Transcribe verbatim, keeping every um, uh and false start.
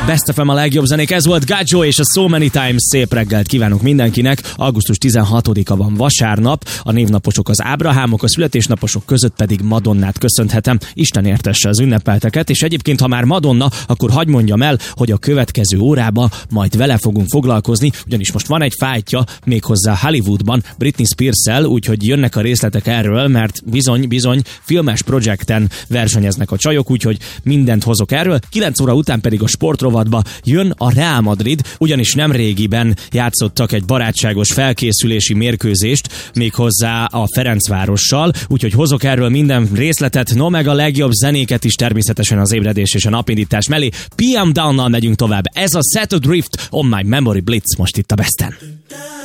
Best ef em a legjobb zenék, ez volt Gaggio és a So Many Times. Szép reggelt kívánunk mindenkinek. augusztus tizenhatodika van, vasárnap, a névnaposok az Ábrahámok, a születésnaposok között pedig Madonnát köszönhetem. Isten értesse az ünnepelteket, és egyébként, ha már Madonna, akkor hadd mondjam el, hogy a következő órában majd vele fogunk foglalkozni, ugyanis most van egy fájtja méghozzá Hollywoodban Britney Spears-szel, úgyhogy jönnek a részletek erről, mert bizony, bizony filmes projekten versenyeznek a csajok, úgyhogy mindent hozok erről. kilenc óra után pedig a sportrovatba jön a Real Madrid, ugyanis nem régiben játszottak egy barátságos felkészülési mérkőzést, méghozzá a Ferencvárossal, úgyhogy hozok erről minden részletet, no meg a legjobb zenéket is természetesen az ébredés és a napindítás mellé. pé em Down-nal megyünk tovább. Ez a Set Adrift on My Memory Blitz most itt a Besten.